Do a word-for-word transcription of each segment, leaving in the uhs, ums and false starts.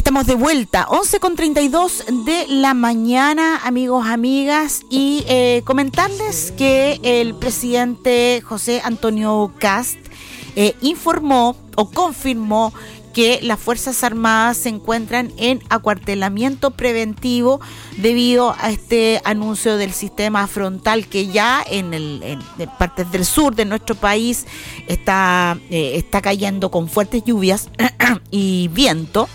Estamos de vuelta, once con treinta y dos de la mañana, amigos, amigas, y eh, comentarles que el presidente José Antonio Kast eh, informó o confirmó que las Fuerzas Armadas se encuentran en acuartelamiento preventivo debido a este anuncio del sistema frontal que ya en, el, en, en partes del sur de nuestro país está, eh, está cayendo con fuertes lluvias y viento.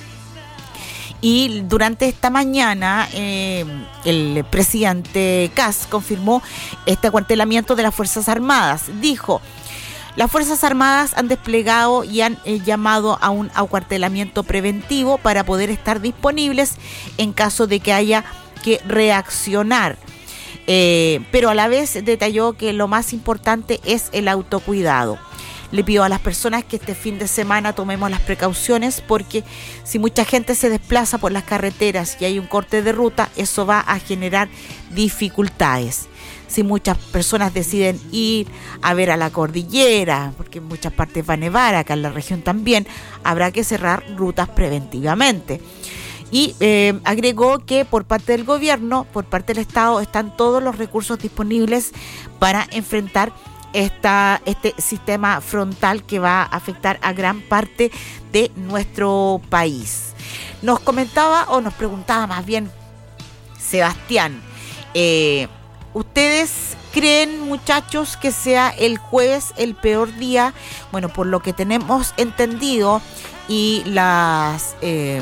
Y durante esta mañana eh, el presidente Kast confirmó este acuartelamiento de las Fuerzas Armadas. Dijo: las Fuerzas Armadas han desplegado y han eh, llamado a un acuartelamiento preventivo para poder estar disponibles en caso de que haya que reaccionar. Eh, pero a la vez detalló que lo más importante es el autocuidado. Le pido a las personas que este fin de semana tomemos las precauciones, porque si mucha gente se desplaza por las carreteras y hay un corte de ruta, eso va a generar dificultades. Si muchas personas deciden ir a ver a la cordillera, porque en muchas partes va a nevar, acá en la región también, habrá que cerrar rutas preventivamente. Y eh, agregó que por parte del gobierno, por parte del Estado, están todos los recursos disponibles para enfrentar esta, este sistema frontal que va a afectar a gran parte de nuestro país. Nos comentaba, o nos preguntaba más bien, Sebastián, eh, ¿ustedes creen, muchachos, que sea el jueves el peor día? Bueno, por lo que tenemos entendido y las eh,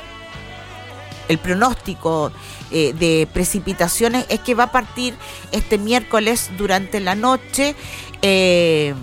el pronóstico eh, de precipitaciones es que va a partir este miércoles durante la noche. Eh,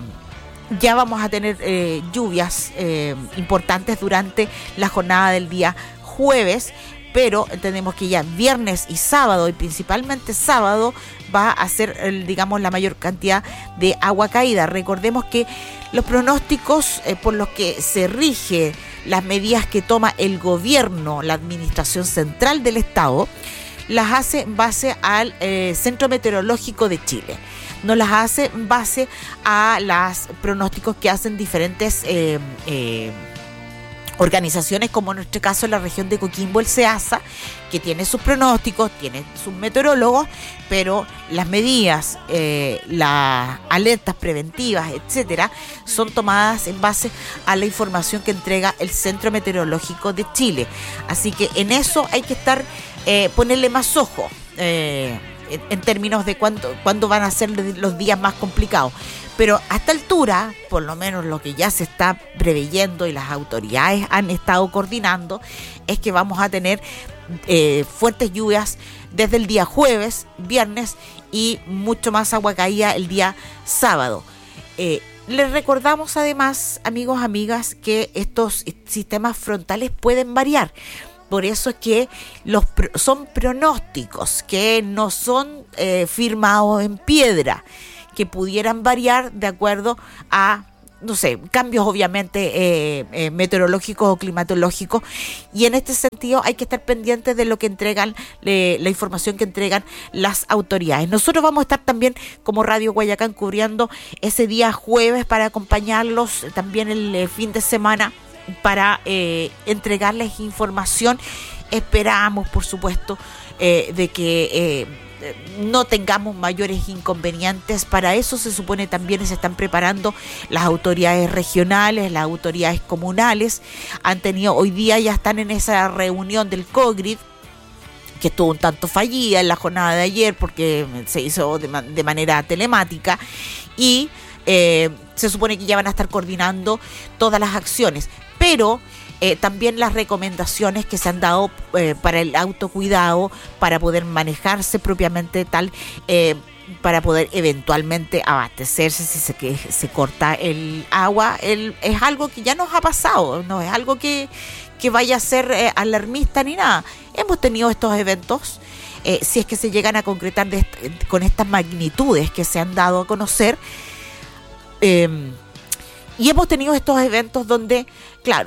ya vamos a tener eh, lluvias eh, importantes durante la jornada del día jueves, pero entendemos que ya viernes y sábado, y principalmente sábado, va a ser, digamos, la mayor cantidad de agua caída. Recordemos que los pronósticos eh, por los que se rige las medidas que toma el gobierno, la administración central del Estado, las hace en base al eh, Centro Meteorológico de Chile. No las hace en base a los pronósticos que hacen diferentes eh, eh, organizaciones, como en nuestro caso en la región de Coquimbo, el SEASA, que tiene sus pronósticos, tiene sus meteorólogos, pero las medidas, eh, las alertas preventivas, etcétera, son tomadas en base a la información que entrega el Centro Meteorológico de Chile. Así que en eso hay que estar, eh, ponerle más ojo, eh, en, en términos de cuándo, cuándo van a ser los días más complicados. Pero a esta altura, por lo menos lo que ya se está preveyendo y las autoridades han estado coordinando, es que vamos a tener eh, fuertes lluvias desde el día jueves, viernes, y mucho más agua caída el día sábado. Eh, les recordamos además, amigos, amigas, que estos sistemas frontales pueden variar. Por eso es que los son pronósticos que no son eh, firmados en piedra, que pudieran variar de acuerdo a, no sé, cambios obviamente eh, eh, meteorológicos o climatológicos, y en este sentido hay que estar pendientes de lo que entregan, eh, la información que entregan las autoridades. Nosotros vamos a estar también como Radio Guayacán cubriendo ese día jueves para acompañarlos también el eh, fin de semana para eh, entregarles información. Esperamos, por supuesto, eh, de que eh, no tengamos mayores inconvenientes. Para eso se supone también se están preparando las autoridades regionales, las autoridades comunales. Han tenido, hoy día ya están en esa reunión del COGRID, que estuvo un tanto fallida en la jornada de ayer porque se hizo de, man- de manera telemática, y eh, se supone que ya van a estar coordinando todas las acciones, pero Eh, también las recomendaciones que se han dado eh, para el autocuidado, para poder manejarse propiamente tal, eh, para poder eventualmente abastecerse si se, que se corta el agua. El, es algo que ya nos ha pasado, no es algo que, que vaya a ser eh, alarmista ni nada. Hemos tenido estos eventos, eh, si es que se llegan a concretar de est- con estas magnitudes que se han dado a conocer, eh, y hemos tenido estos eventos donde, claro,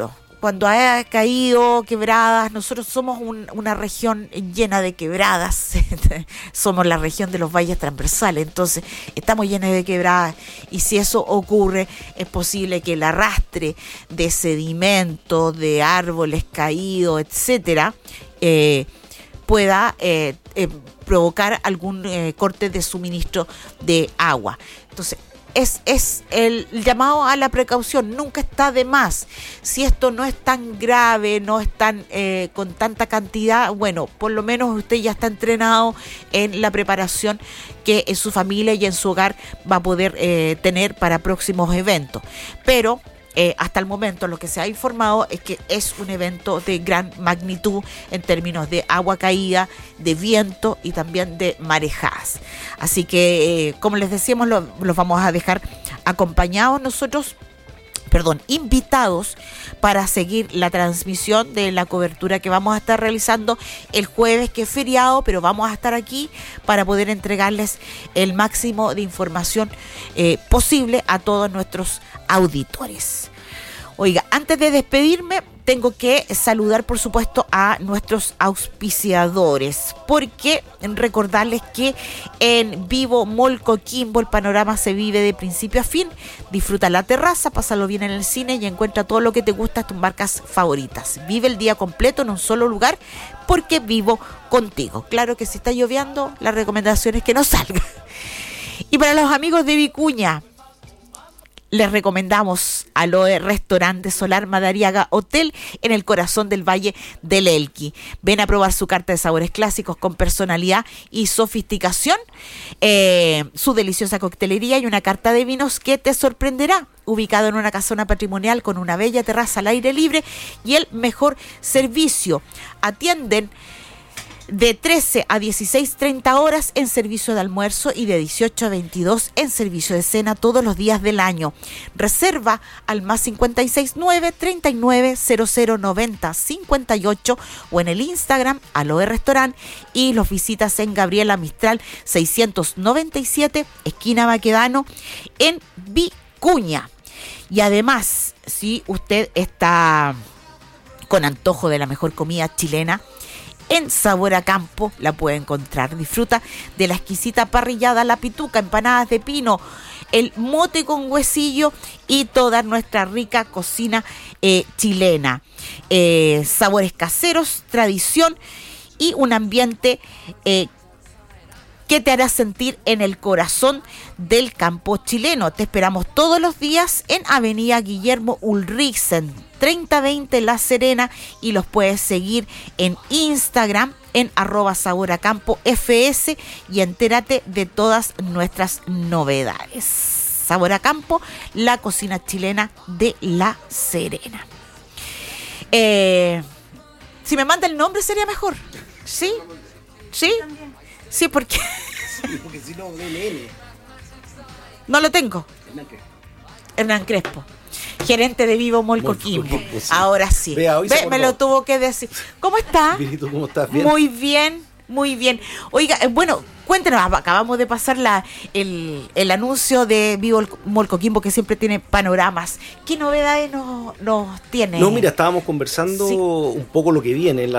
cuando ha caído quebradas, nosotros somos un, una región llena de quebradas, somos la región de los valles transversales, entonces estamos llenos de quebradas, y si eso ocurre, es posible que el arrastre de sedimento, de árboles caídos, etcétera, eh, pueda eh, eh, provocar algún eh, corte de suministro de agua. Entonces, Es, es el llamado a la precaución, nunca está de más. Si esto no es tan grave, no es tan eh, con tanta cantidad, bueno, por lo menos usted ya está entrenado en la preparación que en su familia y en su hogar va a poder eh, tener para próximos eventos. Pero Eh, hasta el momento lo que se ha informado es que es un evento de gran magnitud en términos de agua caída, de viento y también de marejadas. Así que, eh, como les decíamos, lo, los vamos a dejar acompañados nosotros, perdón, invitados para seguir la transmisión de la cobertura que vamos a estar realizando el jueves, que es feriado, pero vamos a estar aquí para poder entregarles el máximo de información eh, posible a todos nuestros auditores. Oiga, antes de despedirme, tengo que saludar, por supuesto, a nuestros auspiciadores, porque recordarles que en Vivo Mall Coquimbo el panorama se vive de principio a fin. Disfruta la terraza, pásalo bien en el cine y encuentra todo lo que te gusta, tus marcas favoritas. Vive el día completo en un solo lugar, porque vivo contigo. Claro que si está lloviendo, la recomendación es que no salga. Y para los amigos de Vicuña, les recomendamos Aloe Restaurante Solar Madariaga Hotel en el corazón del Valle del Elqui. Ven a probar su carta de sabores clásicos con personalidad y sofisticación, eh, su deliciosa coctelería y una carta de vinos que te sorprenderá. Ubicado en una casona patrimonial con una bella terraza al aire libre y el mejor servicio. Atienden de trece a dieciséis treinta horas en servicio de almuerzo y de dieciocho a veintidós en servicio de cena todos los días del año. Reserva al más cincuenta y seis nueve, treinta y nueve, cero cero noventa, cincuenta y ocho o en el Instagram Aloe Restaurant, y los visitas en Gabriela Mistral seiscientos noventa y siete, esquina Baquedano, en Vicuña. Y además, si usted está con antojo de la mejor comida chilena, en Sabor a Campo la puede encontrar. Disfruta de la exquisita parrillada, la pituca, empanadas de pino, el mote con huesillo y toda nuestra rica cocina eh, chilena. Eh, sabores caseros, tradición y un ambiente eh, que te hará sentir en el corazón del campo chileno. Te esperamos todos los días en Avenida Guillermo Ulrichsen, treinta veinte La Serena, y los puedes seguir en Instagram en arroba saboracampo fs y entérate de todas nuestras novedades. Sabor a Campo, la cocina chilena de La Serena. Eh, si me manda el nombre sería mejor. ¿Sí? ¿Sí? Sí, porque... Sí, porque si no, N. No lo tengo. Hernán Crespo. Hernán Crespo, gerente de Vivo Mall Coquimbo. Sí. Ahora sí. Vea, Ve, me lo tuvo que decir. ¿Cómo está? Bien, ¿y tú cómo estás? Bien. Muy bien, muy bien. Oiga, eh, bueno, cuéntenos, acabamos de pasar la, el, el anuncio de Vivo Mall Coquimbo, que siempre tiene panoramas. ¿Qué novedades nos, nos tiene? No, mira, estábamos conversando sí. un poco lo que viene en la